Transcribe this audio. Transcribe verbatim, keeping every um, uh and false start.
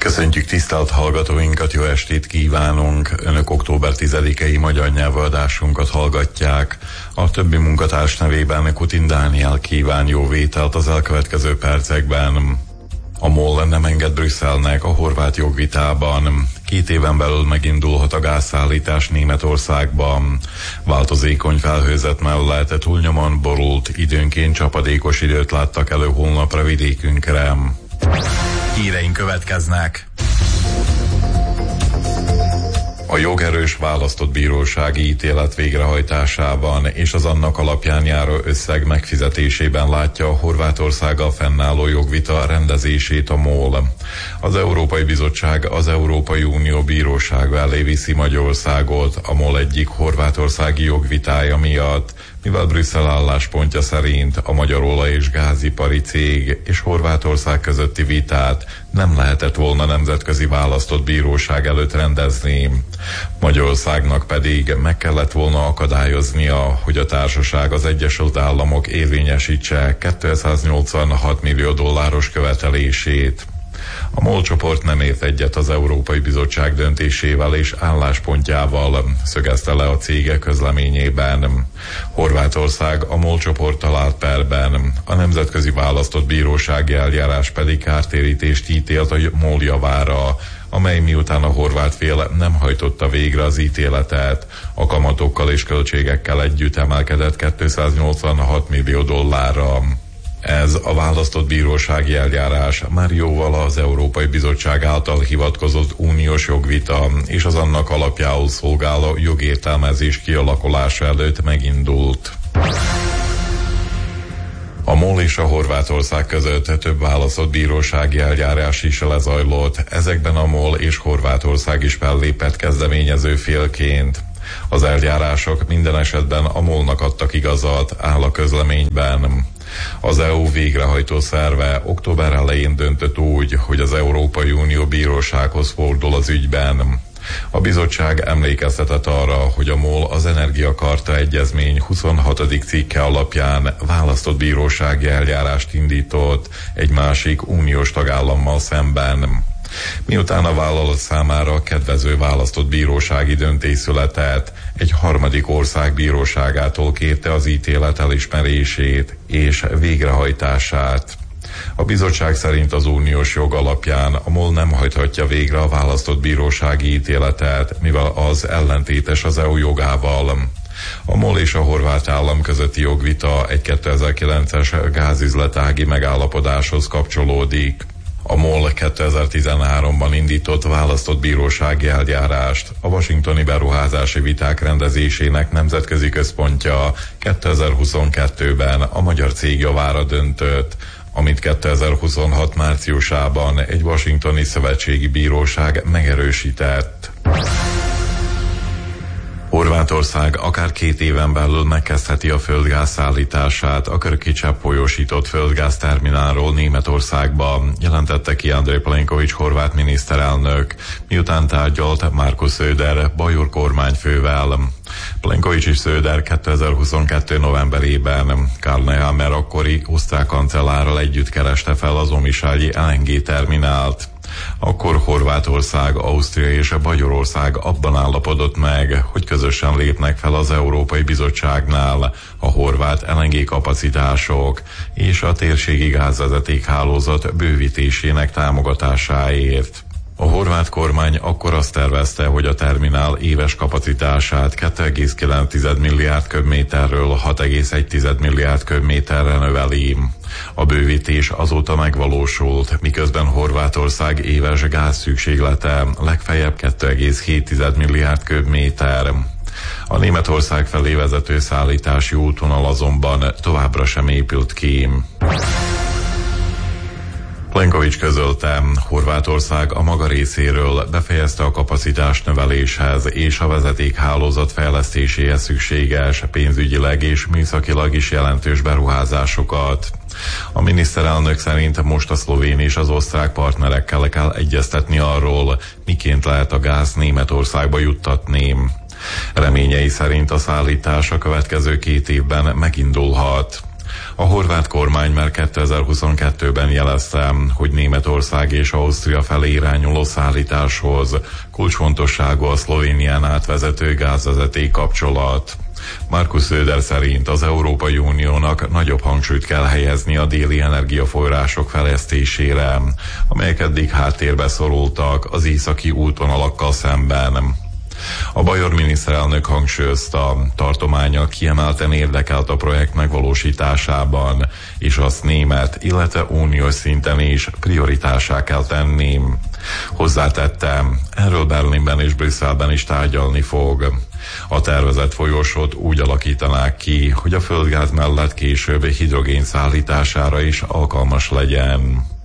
Köszöntjük tisztelt hallgatóinkat, jó estét kívánunk! Önök október tizedikei magyar nyelvadásunkat hallgatják. A többi munkatárs nevében Kutin Dániel kíván jó vételt az elkövetkező percekben. A MOL nem enged Brüsszelnek a horvát jogvitában. Két éven belül megindulhat a gázszállítás Németországban. Változékony felhőzet mellett túlnyomon borult, időnként csapadékos időt láttak elő holnapra vidékünkre. Híreink következnek. A jogerős választott bírósági ítélet végrehajtásában és az annak alapján járó összeg megfizetésében látja a Horvátországgal fennálló jogvita rendezését a MOL. Az Európai Bizottság az Európai Unió bírósága elé viszi Magyarországot a MOL egyik horvátországi jogvitája miatt, mivel Brüsszel álláspontja szerint a magyar olaj- és gázipari cég és Horvátország közötti vitát nem lehetett volna nemzetközi választott bíróság előtt rendezni. Magyarországnak pedig meg kellett volna akadályoznia, hogy a társaság az Egyesült Államok érvényesítse kétszáznyolcvanhat millió dolláros követelését. A MOL csoport nem ért egyet az Európai Bizottság döntésével és álláspontjával, szögezte le a cége közleményében. Horvátország a MOL csoport talált perben, a Nemzetközi Választott Bírósági Eljárás pedig kártérítést ítélt a MOL javára, amely miután a horvát fél nem hajtotta végre az ítéletet, a kamatokkal és költségekkel együtt emelkedett kétszáznyolcvanhat millió dollárra. Ez a választott bírósági eljárás már jóval az Európai Bizottság által hivatkozott uniós jogvita és az annak alapjául szolgáló jogértelmezés kialakulása előtt megindult. A MOL és a Horvátország között több választott bírósági eljárás is lezajlott, ezekben a MOL és Horvátország is fellépett kezdeményező félként. Az eljárások minden esetben a MOL-nak adtak igazat, áll a közleményben. Az é u végrehajtó szerve október elején döntött úgy, hogy az Európai Unió bírósághoz fordul az ügyben. A bizottság emlékeztetett arra, hogy a MOL az Energiakarta Egyezmény huszonhatodik cikke alapján választott bírósági eljárást indított egy másik uniós tagállammal szemben. Miután a vállalat számára kedvező választott bírósági döntés született, egy harmadik ország bíróságától kérte az ítélet elismerését és végrehajtását. A bizottság szerint az uniós jog alapján a MOL nem hajthatja végre a választott bírósági ítéletet, mivel az ellentétes az é u jogával. A MOL és a horvát állam közötti jogvita egy kétezer-kilences gázüzletági megállapodáshoz kapcsolódik. A MOL kétezer-tizenháromban indított választott bírósági eljárást a washingtoni beruházási viták rendezésének nemzetközi központja kétezer-huszonkettőben a magyar cég javára döntött, amit kétezer-huszonhat márciusában egy washingtoni szövetségi bíróság megerősített. Horvátország akár két éven belül megkezdheti a földgáz szállítását a Krkića folyósított földgázterminálról Németországba, jelentette ki Andrej Plenković horvát miniszterelnök, miután tárgyalt Markus Söder bajor kormányfővel. Plenković és Söder kétezer-huszonkettő novemberében Karl Nehammer akkori osztrák kancellárral együtt kereste fel az omiságyi el en gé terminált. Akkor Horvátország, Ausztria és Magyarország abban állapodott meg, hogy közösen lépnek fel az Európai Bizottságnál a horvát el en gé kapacitások és a térségi gázvezetékhálózat bővítésének támogatásáért. A horvát kormány akkor azt tervezte, hogy a terminál éves kapacitását két egész kilenc milliárd köbméterről hat egész egy milliárd köbméterre növeli. A bővítés azóta megvalósult, miközben Horvátország éves gázszükséglete legfeljebb két egész hét milliárd köbméter. A Németország felé vezető szállítási útvonal azonban továbbra sem épült ki. Plenković közölte, Horvátország a maga részéről befejezte a kapacitás növeléshez és a vezetékhálózat fejlesztéséhez szükséges pénzügyileg és műszakilag is jelentős beruházásokat. A miniszterelnök szerint most a szlovén és az osztrák partnerekkel kell egyeztetni arról, miként lehet a gáz Németországba juttatni. Reményei szerint a szállítás a következő két évben megindulhat. A horvát kormány már kétezer-huszonkettőben jelezte, hogy Németország és Ausztria felé irányuló szállításhoz kulcsfontosságú a Szlovénián átvezető gázvezeték kapcsolat. Markus Söder szerint az Európai Uniónak nagyobb hangsúlyt kell helyezni a déli energiaforrások fejlesztésére, amelyek eddig háttérbe szorultak az északi útvonalakkal szemben. A bajor miniszterelnök hangsúlyozta, tartománya kiemelten érdekelt a projekt megvalósításában, és azt német, illetve uniós szinten is prioritássá kell tenni. Hozzátette, erről Berlinben és Brüsszelben is tárgyalni fog. A tervezett folyosót úgy alakítanák ki, hogy a földgáz mellett később hidrogén szállítására is alkalmas legyen.